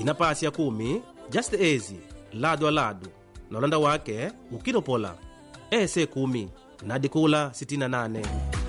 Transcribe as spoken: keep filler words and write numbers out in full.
inapasi ya kumi just ezi ladu aladu na ulanda wake ukinopola ese kumi nadikula sitini na nane.